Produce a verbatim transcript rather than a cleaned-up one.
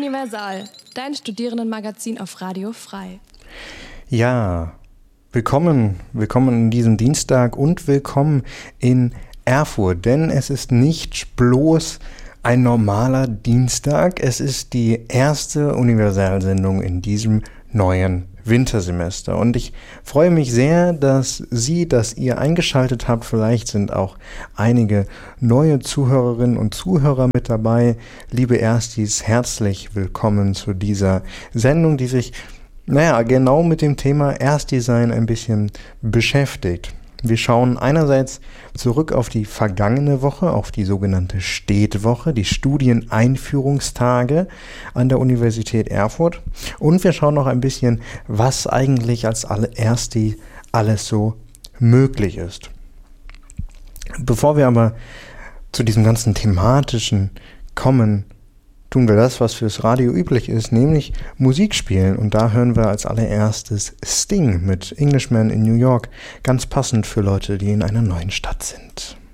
Universal, dein Studierendenmagazin auf Radio Frei. Ja, willkommen, willkommen an diesem Dienstag und willkommen in Erfurt, denn es ist nicht bloß ein normaler Dienstag, es ist die erste Universalsendung in diesem neuen Wintersemester und ich freue mich sehr, dass Sie, dass ihr eingeschaltet habt. Vielleicht sind auch einige neue Zuhörerinnen und Zuhörer mit dabei. Liebe Erstis, herzlich willkommen zu dieser Sendung, die sich, naja, genau mit dem Thema Erstdesign ein bisschen beschäftigt. Wir schauen einerseits zurück auf die vergangene Woche, auf die sogenannte Städtwoche, die Studieneinführungstage an der Universität Erfurt. Und wir schauen noch ein bisschen, was eigentlich als Ersti alles so möglich ist. Bevor wir aber zu diesem ganzen thematischen kommen, tun wir das, was fürs Radio üblich ist, nämlich Musik spielen. Und da hören wir als allererstes Sting mit Englishman in New York, ganz passend für Leute, die in einer neuen Stadt sind.